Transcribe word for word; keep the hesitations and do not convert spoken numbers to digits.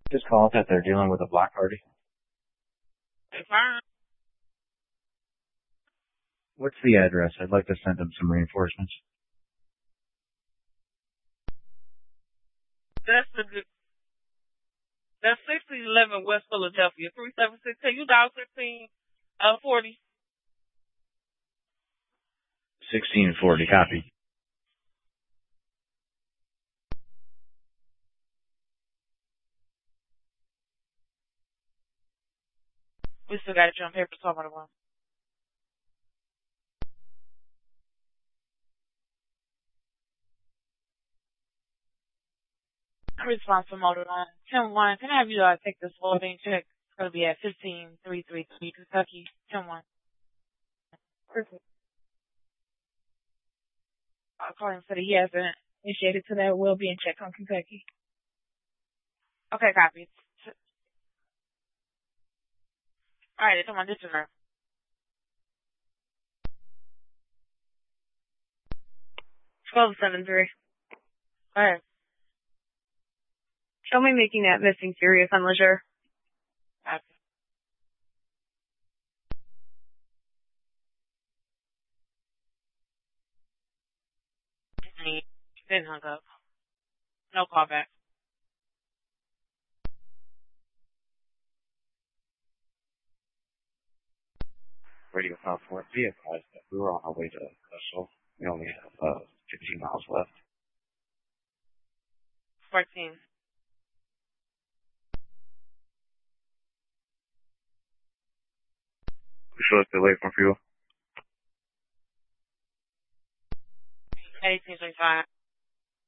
Just call it that they're dealing with a block party. Confirm. What's the address? I'd like to send them some reinforcements. That's the that's sixteen eleven West Philadelphia. Three seven six. Can you dial sixteen uh forty? Sixteen forty. Copy. We still got you on paper somewhere to one. Response from Motor One. ten one. Can I have you uh, take this holding check? It's going to be at fifteen three three three Kentucky. ten one. Perfect. According to the he hasn't initiated to that will be in check on Kentucky. Okay, copy. All right, come on, this is her. twelve seven three. All right. Show me making that missing Furious on Leisure. Copy. Then hung up. No callback. Radio five four. Be advised that we were on our way to Russell. We only have uh, fifteen miles left. fourteen. We should have delayed from fuel. eighteen twenty-five.